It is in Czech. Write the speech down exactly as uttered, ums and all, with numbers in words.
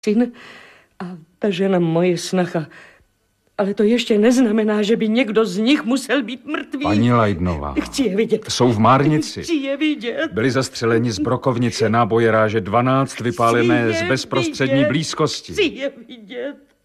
syn a ta žena moje snacha. Ale to ještě neznamená, že by někdo z nich musel být mrtvý. Paní Lajdnová. Chci je vidět. Jsou v Márnici. Chci je vidět. Byli zastřeleni z brokovnice náboje ráže dvanáct vypálené z bezprostřední vidět. blízkosti. Chci je vidět.